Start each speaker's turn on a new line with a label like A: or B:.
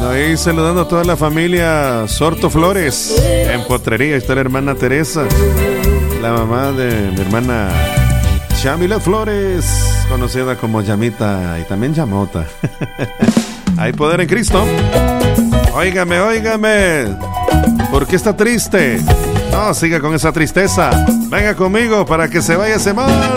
A: Ahí saludando a toda la familia Sorto Flores en Potrería. Está la hermana Teresa, la mamá de mi hermana Yamila Flores, conocida como Yamita y también Yamota. Hay poder en Cristo. Óigame, óigame. ¿Por qué está triste? No, siga con esa tristeza. Venga conmigo para que se vaya ese mal.